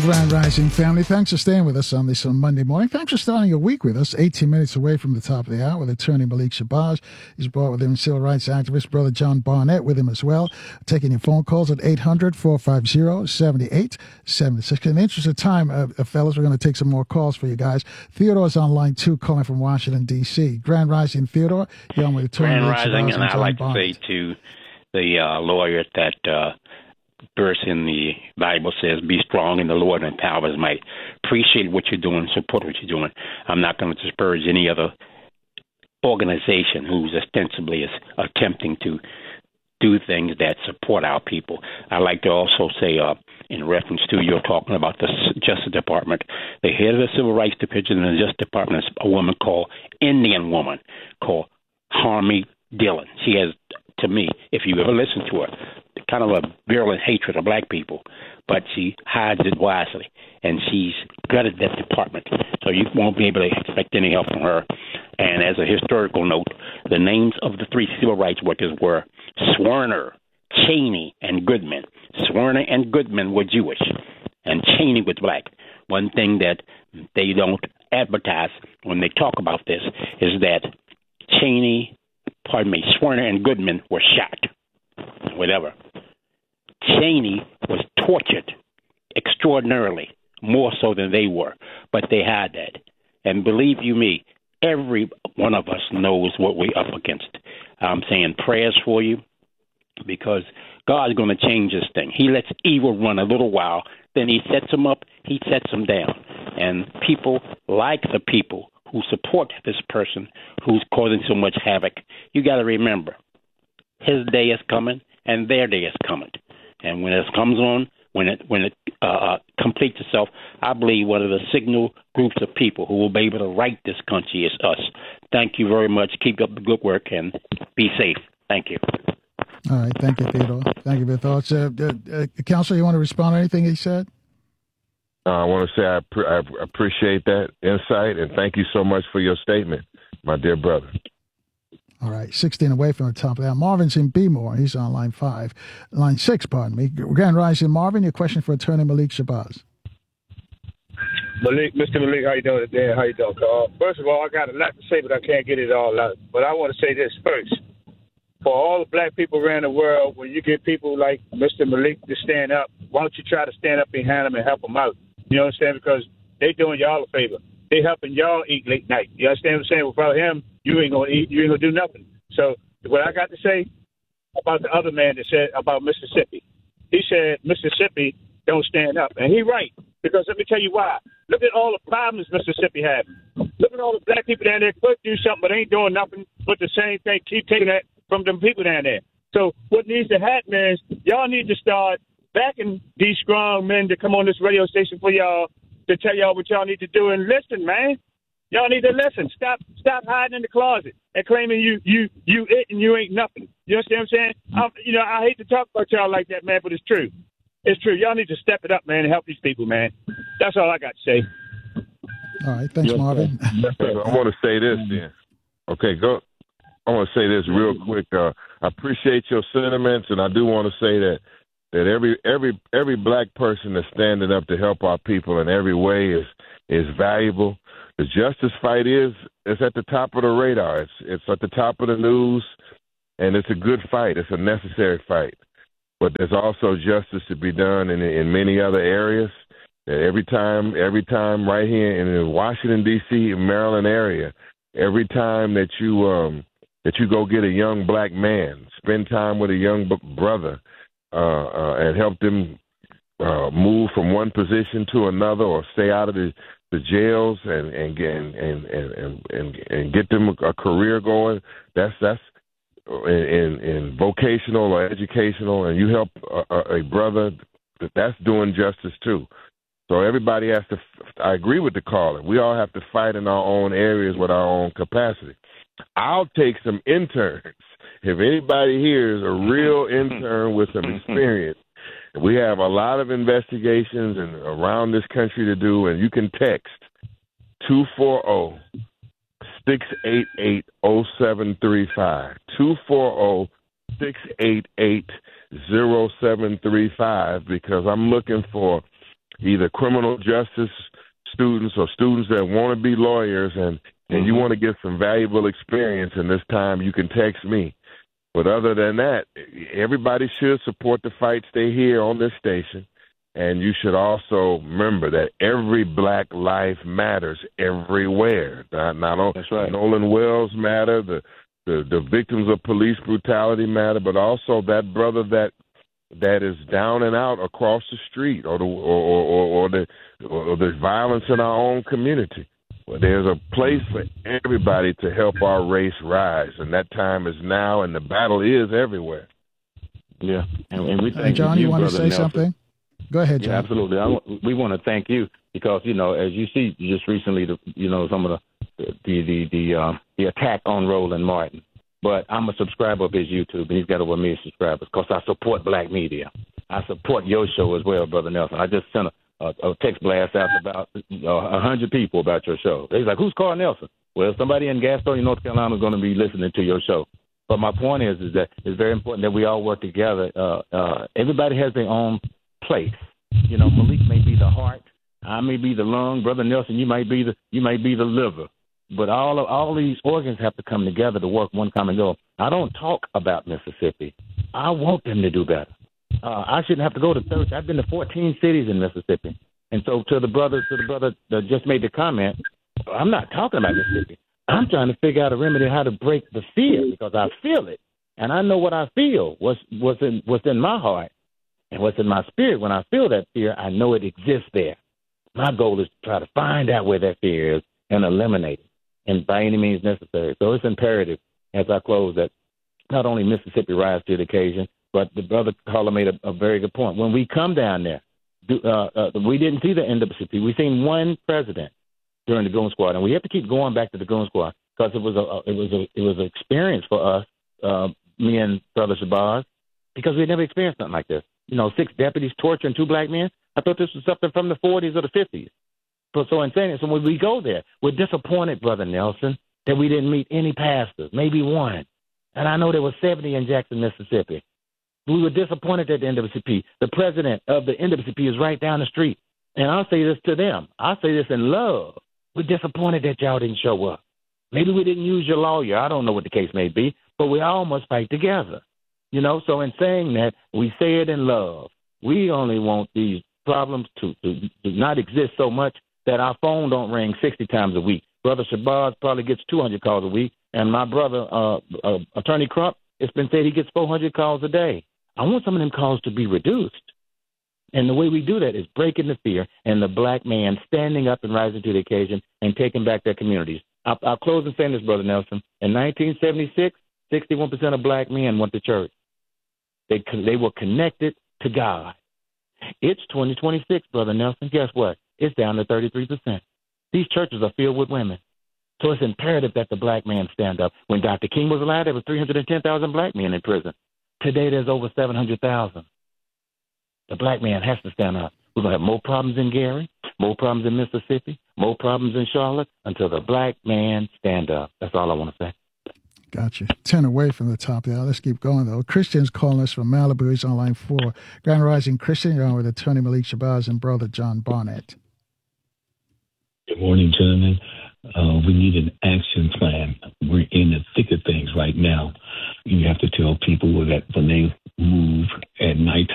Grand Rising family. Thanks for staying with us on this Monday morning. Thanks for starting your week with us. 18 minutes away from the top of the hour with attorney Malik Shabazz. He's brought with him civil rights activist brother John Barnett with him as well. Taking your phone calls at 800-450-7876. In the interest of time, fellas, we're going to take some more calls for you guys. Theodore's on line 2 calling from Washington, D.C. Grand Rising, Theodore. You're on with attorney Grand Malik Rising, Shabazz and I'd John like Barnett. to say to the lawyer that verse in the Bible says, be strong in the Lord and power of his might. Appreciate what you're doing, support what you're doing. I'm not going to disparage any other organization who's ostensibly is attempting to do things that support our people. I'd like to also say, in reference to you're talking about the Justice Department, the head of the Civil Rights Division in the Justice Department is a woman called Indian woman called Harmony Dillon. She has, to me, if you ever listen to her, kind of a virulent hatred of black people, but she hides it wisely, and she's gutted that department, so you won't be able to expect any help from her. And as a historical note, the names of the 3 civil rights workers were Swerner, Cheney, and Goodman. Swerner and Goodman were Jewish, and Cheney was black. One thing that they don't advertise when they talk about this is that Swerner and Goodman were shot, whatever. Cheney was tortured extraordinarily, more so than they were, but they had that. And believe you me, every one of us knows what we're up against. I'm saying prayers for you, because God's going to change this thing. He lets evil run a little while, then he sets them up, he sets them down. And people like the people who support this person who's causing so much havoc, you got to remember, his day is coming and their day is coming. And when it comes on, when it completes itself, I believe one of the signal groups of people who will be able to right this country is us. Thank you very much. Keep up the good work and be safe. Thank you. All right. Thank you, Theodore. Thank you for your thoughts. Counselor, you want to respond to anything he said? I want to say I appreciate that insight, and thank you so much for your statement, my dear brother. All right, 16 away from the top of that. Marvin's in Bmore. He's on line 6, pardon me. Grand Rising, Marvin, your question for attorney Malik Shabazz. Mr. Malik, how you doing today? How you doing? First of all, I got a lot to say, but I can't get it all out. But I want to say this first. For all the black people around the world, when you get people like Mr. Malik to stand up, why don't you try to stand up behind them and help them out? You know what I'm saying? Because they doing y'all a favor. They helping y'all eat late night. You understand what I'm saying? Without him, you ain't gonna eat. You ain't gonna do nothing. So what I got to say about the other man that said about Mississippi, he said Mississippi don't stand up, and he right. Because let me tell you why. Look at all the problems Mississippi having. Look at all the black people down there could do something, but ain't doing nothing but the same thing. Keep taking that from them people down there. So what needs to happen is y'all need to start backing these strong men to come on this radio station for y'all to tell y'all what y'all need to do and listen, man. Y'all need to listen. Stop hiding in the closet and claiming you it and you ain't nothing. You understand what I'm saying? I hate to talk about y'all like that, man, but it's true. It's true. Y'all need to step it up, man, and help these people, man. That's all I got to say. All right. Thanks, Marvin. I want to say this then. Okay, go. I want to say this real quick. I appreciate your sentiments, and I do want to say that every black person that's standing up to help our people in every way is valuable. The justice fight is at the top of the radar. It's at the top of the news, and it's a good fight. It's a necessary fight. But there's also justice to be done in many other areas. Every time right here in the Washington, D.C., Maryland area, every time that you go get a young black man, spend time with a young brother, and help them move from one position to another, or stay out of the jails and get them a career going. That's in vocational or educational, and you help a brother, that's doing justice too. So everybody has to. I agree with the caller. We all have to fight in our own areas with our own capacity. I'll take some interns. If anybody here is a real intern with some experience, we have a lot of investigations and around this country to do, and you can text 240-688-0735, 240-688-0735, because I'm looking for either criminal justice students or students that want to be lawyers and you want to get some valuable experience in this time, you can text me. But other than that, everybody should support the fight. Stay here on this station. And you should also remember that every black life matters everywhere. Not only That's right. Nolan Wells matter, the victims of police brutality matter, but also that brother that is down and out across the street, or the violence in our own community. Well, there's a place for everybody to help our race rise, and that time is now, and the battle is everywhere. Yeah, and we thank John, you want to say Nelson. something? Go ahead, John. Yeah, absolutely. We want to thank you because, as you see just recently, some of the attack on Roland Martin. But I'm a subscriber of his YouTube, and he's got over 1 million subscribers because I support black media. I support your show as well, Brother Nelson. I just sent a text blast out about 100 people about your show. They're like, who's Carl Nelson? Well, somebody in Gastonia, North Carolina is going to be listening to your show. But my point is that it's very important that we all work together. Everybody has their own place. Malik may be the heart. I may be the lung. Brother Nelson, you might be the liver. But all these organs have to come together to work one common goal. I don't talk about Mississippi. I want them to do better. I shouldn't have to go to 30. I've been to 14 cities in Mississippi. And so to the brother that just made the comment, I'm not talking about Mississippi. I'm trying to figure out a remedy how to break the fear because I feel it. And I know what I feel, what's in my heart and what's in my spirit. When I feel that fear, I know it exists there. My goal is to try to find out where that fear is and eliminate it, and by any means necessary. So it's imperative, as I close, that not only Mississippi rise to the occasion, but the brother caller made a very good point. When we come down there, we didn't see the NAACP. We seen one president during the Goon Squad, and we have to keep going back to the Goon Squad because it was an experience for us, me and Brother Shabazz, because we had never experienced something like this. 6 deputies torturing 2 black men. I thought this was something from the 40s or the 50s. So in saying it, so when we go there, we're disappointed, Brother Nelson, that we didn't meet any pastors, maybe one. And I know there were 70 in Jackson, Mississippi. We were disappointed at the NAACP. The president of the NAACP is right down the street. And I'll say this to them. I'll say this in love. We're disappointed that y'all didn't show up. Maybe we didn't use your lawyer. I don't know what the case may be, but we all must fight together. So in saying that, we say it in love. We only want these problems to not exist so much that our phone don't ring 60 times a week. Brother Shabazz probably gets 200 calls a week, and my brother, Attorney Crump, it's been said he gets 400 calls a day. I want some of them calls to be reduced. And the way we do that is breaking the fear and the black man standing up and rising to the occasion and taking back their communities. I'll close in saying this, Brother Nelson. In 1976, 61% of black men went to church. They were connected to God. It's 2026, Brother Nelson. Guess what? It's down to 33%. These churches are filled with women. So it's imperative that the black man stand up. When Dr. King was alive, there was 310,000 black men in prison. Today, there's over 700,000. The black man has to stand up. We're going to have more problems in Gary, more problems in Mississippi, more problems in Charlotte until the black man stand up. That's all I want to say. Gotcha. 10 away from the top there. Let's keep going, though. Christian's calling us from Malibu. He's on line 4. Grand Rising Christian, you're on with Attorney Malik Shabazz and Brother John Barnett. Good morning, gentlemen. We need an action plan. We're in the thick of things right now. You have to tell people that when they move at night